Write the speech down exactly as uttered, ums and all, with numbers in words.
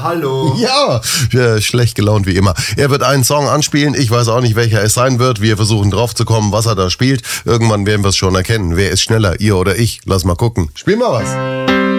hallo. Ja, ja, schlecht gelaunt wie immer. Er wird einen Song anspielen, ich weiß auch nicht, welcher es sein wird. Wir versuchen drauf zu kommen, was er da spielt. Irgendwann werden wir es schon erkennen. Wer ist schneller, ihr oder ich? Lass mal gucken. Spiel mal was.